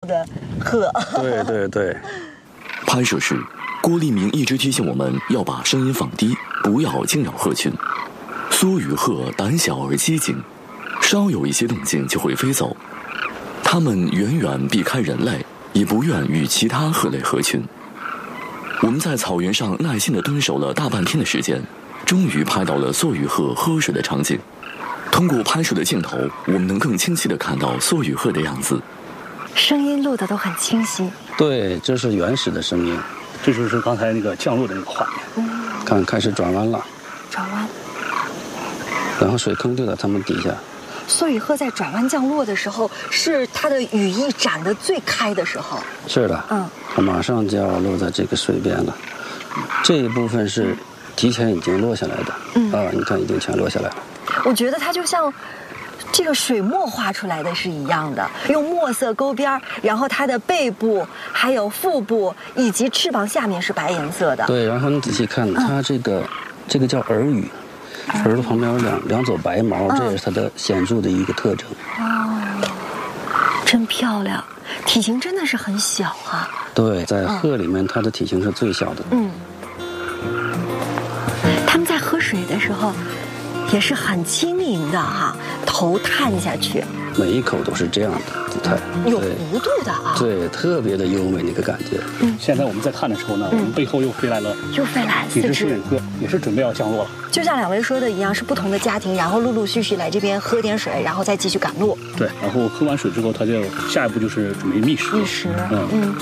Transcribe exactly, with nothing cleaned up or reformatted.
的鹤。 对对对。 拍摄时，郭立明一直提醒我们要把声音放低，不要惊扰鹤群。梭羽鹤胆小而机警，稍有一些动静就会飞走。它们远远避开人类，也不愿与其他鹤类合群。我们在草原上耐心地蹲守了大半天的时间，终于拍到了梭羽鹤喝水的场景。通过拍摄的镜头，我们能更清晰地看到梭羽鹤的样子。 声音录的都很清晰。 对，这是原始的声音。这就是刚才那个降落的那个画面。嗯，看开始转弯了。 转弯。 然后水坑就在它们底下。 梭羽鹤在转弯降落的时候，是它的羽翼展得最开的时候。 是的，嗯，它马上就要落在这个水边了。这一部分是提前已经落下来的，嗯啊，你看已经全落下来了。 我觉得它就像这个水墨画出来的是一样的，用墨色勾边，然后它的背部、还有腹部以及翅膀下面是白颜色的。 对，然后你仔细看，它这个、嗯、这个叫耳羽。耳朵旁边有两两撮白毛，嗯，这也是它的显著的一个特征。 哦，真漂亮，体型真的是很小啊。 对，在鹤里面，它的体型是最小的。 嗯，它们在喝水的时候也是很轻盈的哈，头探下去， 每一口都是这样的姿态， 有弧度的啊。 对，特别的优美那个感觉。嗯，现在我们在看的时候呢，我们背后又飞来了， 又飞来一只梭羽鹤，也是准备要降落了。 就像两位说的一样，是不同的家庭，然后陆陆续续来这边喝点水，然后再继续赶路。 对，然后喝完水之后，它就下一步就是准备觅食。 觅食，嗯嗯。